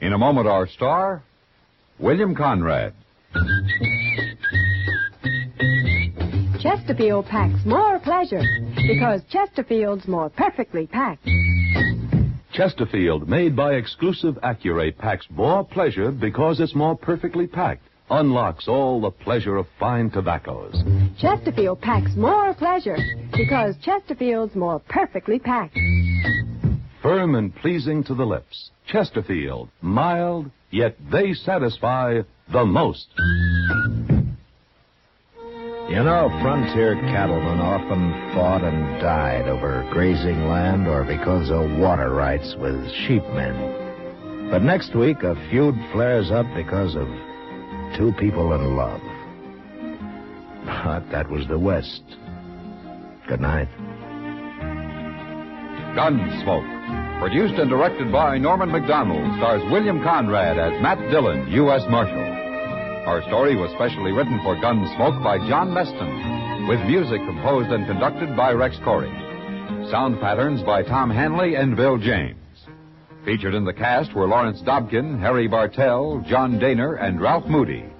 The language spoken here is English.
In a moment, our star, William Conrad. Chesterfield packs more pleasure because Chesterfield's more perfectly packed. Chesterfield, made by exclusive Accurate, packs more pleasure because it's more perfectly packed. Unlocks all the pleasure of fine tobaccos. Chesterfield packs more pleasure because Chesterfield's more perfectly packed. Firm and pleasing to the lips. Chesterfield, mild, yet they satisfy the most. You know, frontier cattlemen often fought and died over grazing land or because of water rights with sheepmen. But next week, a feud flares up because of two people in love. But that was the West. Good night. Gunsmoke, produced and directed by Norman Macdonald, stars William Conrad as Matt Dillon, U.S. Marshal. Our story was specially written for Gunsmoke by John Meston, with music composed and conducted by Rex Corey. Sound patterns by Tom Hanley and Bill James. Featured in the cast were Lawrence Dobkin, Harry Bartell, John Daner, and Ralph Moody.